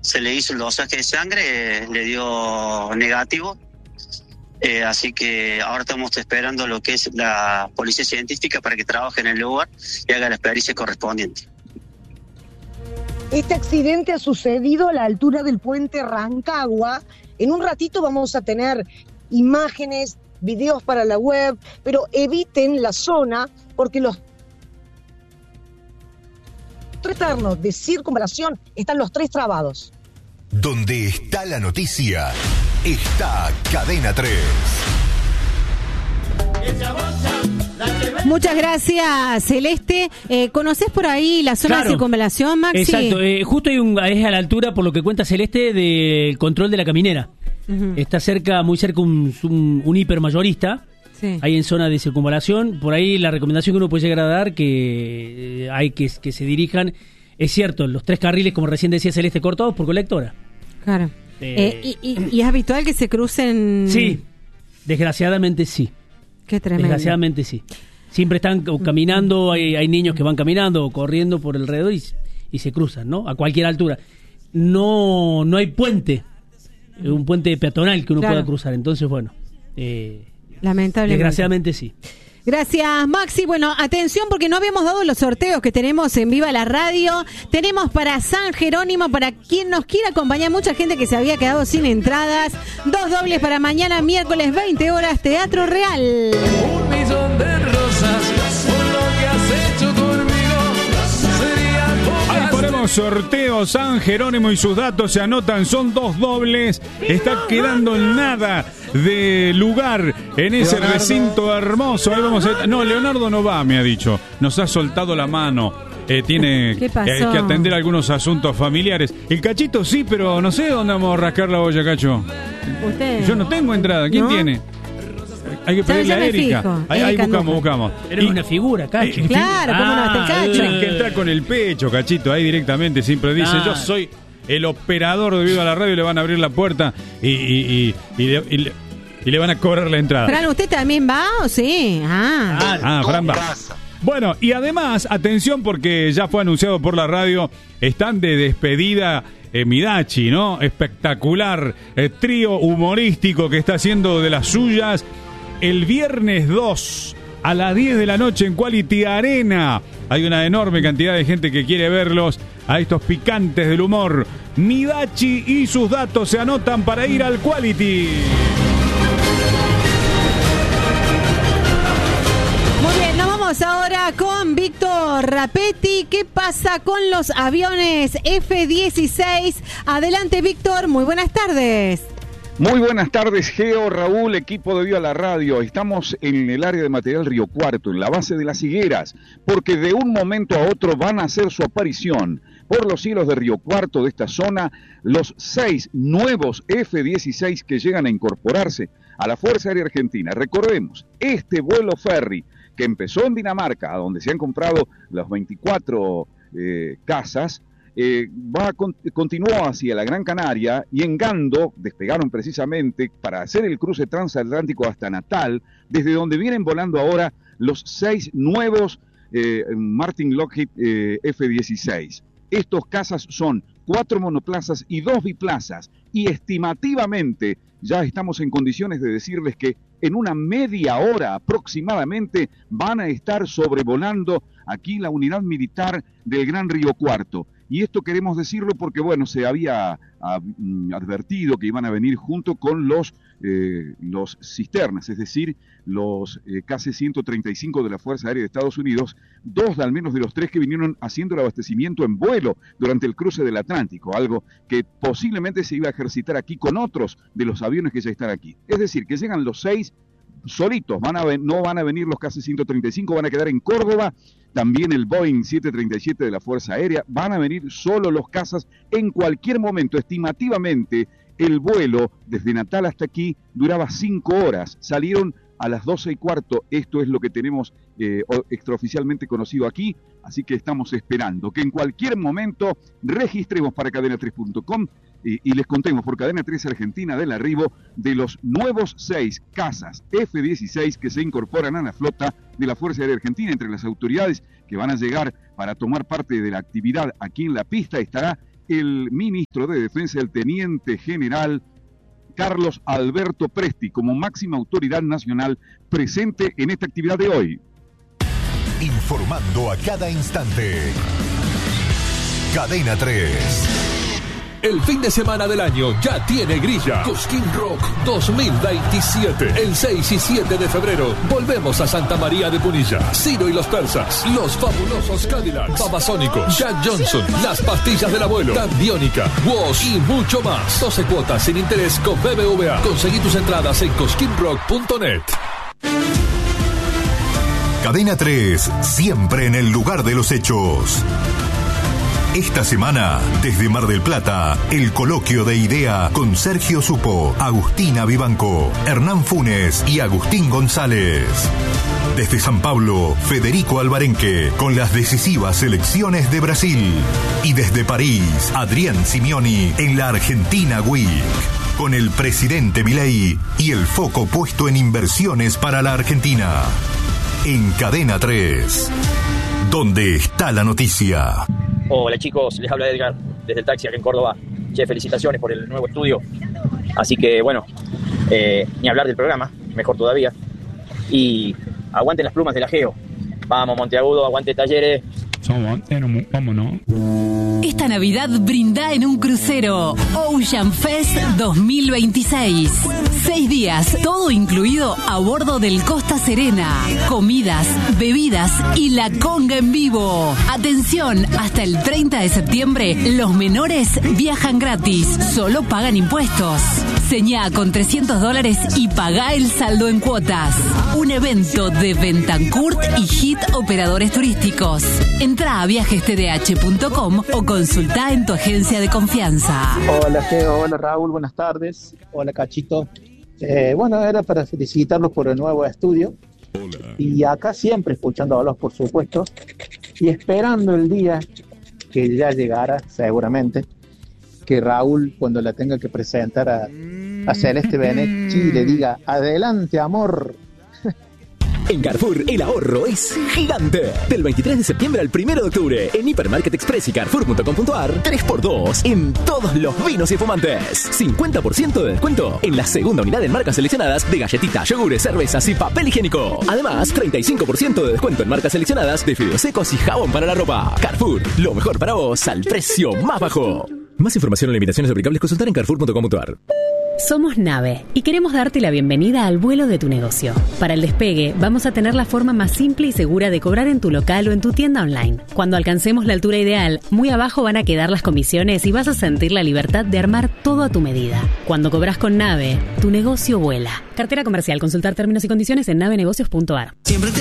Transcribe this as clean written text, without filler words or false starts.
se le hizo el dosaje de sangre, le dio negativo. Así que ahora estamos esperando lo que es la policía científica para que trabaje en el lugar y haga la pericia correspondiente. Este accidente ha sucedido a la altura del puente Rancagua. En un ratito vamos a tener imágenes, videos para la web, pero eviten la zona porque los tretarnos de circunvalación están los 3 trabados. Donde está la noticia, está Cadena 3. Muchas gracias, Celeste. ¿Conocés por ahí la zona de circunvalación, Maxi? Exacto, justo es a la altura, por lo que cuenta Celeste, del control de la caminera. Uh-huh. Está muy cerca un hipermayorista, sí. Ahí en zona de circunvalación. Por ahí la recomendación que uno puede llegar a dar, que hay que se dirijan, es cierto, los 3 carriles, como recién decía Celeste, cortados por colectora. Claro. ¿Y es habitual que se crucen? Sí, desgraciadamente sí. Qué tremendo. Desgraciadamente sí. Siempre están caminando, hay niños que van caminando o corriendo por alrededor y se cruzan, ¿no? A cualquier altura. No hay puente, un puente peatonal que uno pueda cruzar. Entonces, bueno, lamentablemente. Desgraciadamente sí. Gracias, Maxi. Bueno, atención porque no habíamos dado los sorteos que tenemos en Viva la Radio. Tenemos para San Jerónimo, para quien nos quiera acompañar, mucha gente que se había quedado sin entradas. 2 dobles para mañana, miércoles, 20 horas, Teatro Real. 1.000.000 de rosas, por lo que has hecho conmigo, serían pocas. Ahí ponemos sorteo, San Jerónimo y sus datos se anotan, son 2 dobles. Está quedando en nada de lugar en ese Leonardo. Recinto hermoso. Ahí vamos a... No, Leonardo no va, me ha dicho. Nos ha soltado la mano. Tiene que atender algunos asuntos familiares. El Cachito sí, pero no sé dónde vamos a rascar la olla, Cacho. ¿Usted? Yo no tengo entrada. ¿Quién tiene? Hay que pedirle a Erika. Ahí buscamos. Eres una figura, Cacho. Claro, ¿cómo no está el Cacho? Tienen que entrar con el pecho, Cachito. Ahí directamente siempre dice, yo soy el operador de Viva la Radio, le van a abrir la puerta y le van a cobrar la entrada. Fran, ¿usted también va o sí? Fran va. Bueno, y además, atención porque ya fue anunciado por la radio, están de despedida Midachi, ¿no? Espectacular trío humorístico que está haciendo de las suyas. El viernes 2 a las 10 de la noche en Quality Arena. Hay una enorme cantidad de gente que quiere verlos a estos picantes del humor. Midachi y sus datos se anotan para ir al Quality. Muy bien, nos vamos ahora con Víctor Rapetti. ¿Qué pasa con los aviones F-16? Adelante, Víctor, muy buenas tardes. Muy buenas tardes, Geo, Raúl, equipo de Viva la Radio. Estamos en el área de material Río Cuarto, en la base de Las Higueras, porque de un momento a otro van a hacer su aparición por los cielos de Río Cuarto, de esta zona, los 6 nuevos F-16 que llegan a incorporarse a la Fuerza Aérea Argentina. Recordemos, este vuelo ferry que empezó en Dinamarca, a donde se han comprado las 24 casas, continuó hacia la Gran Canaria y en Gando despegaron precisamente para hacer el cruce transatlántico hasta Natal, desde donde vienen volando ahora los 6 nuevos Martin Lockheed F-16. Estos casas son 4 monoplazas y 2 biplazas y estimativamente ya estamos en condiciones de decirles que en una media hora aproximadamente van a estar sobrevolando aquí la unidad militar del Gran Río Cuarto. Y esto queremos decirlo porque, bueno, se había advertido que iban a venir junto con los cisternas, es decir, los KC-135 de la Fuerza Aérea de Estados Unidos, 2 al menos de los 3 que vinieron haciendo el abastecimiento en vuelo durante el cruce del Atlántico, algo que posiblemente se iba a ejercitar aquí con otros de los aviones que ya están aquí. Es decir, que llegan los 6 solitos, no van a venir los KC-135, van a quedar en Córdoba. También el Boeing 737 de la Fuerza Aérea, van a venir solo los cazas en cualquier momento. Estimativamente, el vuelo desde Natal hasta aquí duraba 5 horas. Salieron a las 12:15. Esto es lo que tenemos extraoficialmente conocido aquí. Así que estamos esperando que en cualquier momento registremos para cadena3.com y les contemos por Cadena 3 Argentina del arribo de los nuevos 6 cazas F-16 que se incorporan a la flota de la Fuerza Aérea Argentina. Entre las autoridades que van a llegar para tomar parte de la actividad aquí en la pista estará el ministro de Defensa, el teniente general Carlos Alberto Presti, como máxima autoridad nacional presente en esta actividad de hoy. Informando a cada instante. Cadena 3. El fin de semana del año ya tiene grilla. Cosquín Rock 2027. El 6 y 7 de febrero volvemos a Santa María de Punilla. Ciro y los Persas, Los Fabulosos Cadillacs, Babasónicos, Jack Johnson, Las Pastillas del Abuelo, Tandiónica, Woz y mucho más. 12 cuotas sin interés con BBVA. Conseguí tus entradas en cosquinrock.net. Cadena 3, siempre en el lugar de los hechos. Esta semana, desde Mar del Plata, el coloquio de idea con Sergio Supo, Agustina Vivanco, Hernán Funes y Agustín González. Desde San Pablo, Federico Alvarenque, con las decisivas elecciones de Brasil. Y desde París, Adrián Simeoni, en la Argentina Week, con el presidente Milei y el foco puesto en inversiones para la Argentina. En Cadena 3, donde está la noticia. Hola chicos, les habla Edgar desde el taxi acá en Córdoba. Che, felicitaciones por el nuevo estudio. Así que bueno, ni hablar del programa, mejor todavía. Y aguanten las plumas de la Geo. Vamos Monteagudo, aguante Talleres. Vámonos. Esta Navidad brinda en un crucero Ocean Fest 2026. 6 días, todo incluido a bordo del Costa Serena. Comidas, bebidas y la conga en vivo. Atención, hasta el 30 de septiembre los menores viajan gratis, solo pagan impuestos. Señá con $300 y pagá el saldo en cuotas. Un evento de Bentancourt y Hit Operadores Turísticos. Entrá a viajestdh.com o consultá en tu agencia de confianza. Hola Geo, hola Raúl, buenas tardes. Hola Cachito. Bueno, era para felicitarlos por el nuevo estudio. Hola. Y acá siempre escuchándolos, por supuesto, y esperando el día que ya llegará, seguramente, que Raúl, cuando la tenga que presentar a Celeste Benetti, le diga: adelante, amor. En Carrefour, el ahorro es gigante. Del 23 de septiembre al 1 de octubre, en Hipermarket Express y Carrefour.com.ar, 3x2 en todos los vinos y espumantes. 50% de descuento en la segunda unidad en marcas seleccionadas de galletitas, yogures, cervezas y papel higiénico. Además, 35% de descuento en marcas seleccionadas de fideos secos y jabón para la ropa. Carrefour, lo mejor para vos al precio más bajo. Más información o limitaciones aplicables, consultar en Carrefour.com.ar. Somos Nave y queremos darte la bienvenida al vuelo de tu negocio. Para el despegue, vamos a tener la forma más simple y segura de cobrar en tu local o en tu tienda online. Cuando alcancemos la altura ideal, muy abajo van a quedar las comisiones y vas a sentir la libertad de armar todo a tu medida. Cuando cobras con Nave, tu negocio vuela. Cartera comercial. Consultar términos y condiciones en navenegocios.ar.